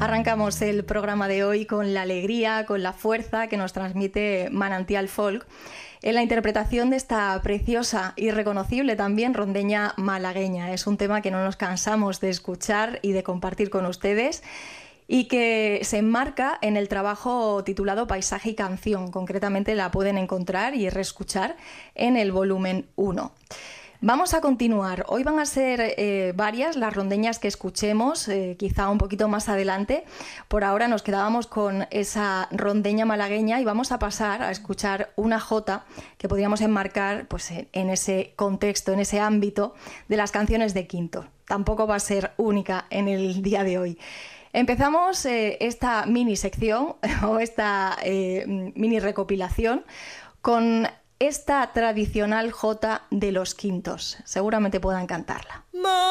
Arrancamos el programa de hoy con la alegría, con la fuerza que nos transmite Manantial Folk en la interpretación de esta preciosa y reconocible también rondeña malagueña. Es un tema que no nos cansamos de escuchar y de compartir con ustedes y que se enmarca en el trabajo titulado Paisaje y Canción. Concretamente la pueden encontrar y reescuchar en el volumen 1. Vamos a continuar. Hoy van a ser varias las rondeñas que escuchemos, quizá un poquito más adelante. Por ahora nos quedábamos con esa rondeña malagueña y vamos a pasar a escuchar una jota que podríamos enmarcar pues, en ese contexto, en ese ámbito de las canciones de quinto. Tampoco va a ser única en el día de hoy. Empezamos esta mini sección o esta mini recopilación con esta tradicional jota de los quintos. Seguramente puedan cantarla.